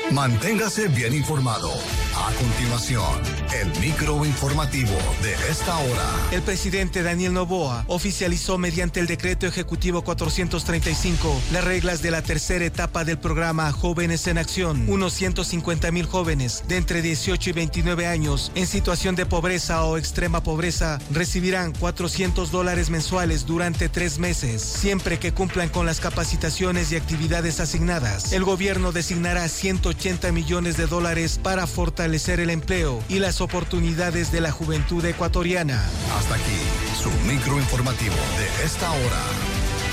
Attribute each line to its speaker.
Speaker 1: Manténgase bien informado. A continuación, el microinformativo de esta hora.
Speaker 2: El presidente Daniel Noboa oficializó mediante el decreto ejecutivo 435 las reglas de la tercera etapa del programa Jóvenes en Acción. Unos 150,000 jóvenes de entre 18 y 29 años en situación de pobreza o extrema pobreza recibirán $400 mensuales durante 3 meses, siempre que cumplan con las capacitaciones y actividades asignadas. El gobierno designará $180 millones para fortalecer el empleo y las oportunidades de la juventud ecuatoriana.
Speaker 1: Hasta aquí, su microinformativo de esta hora.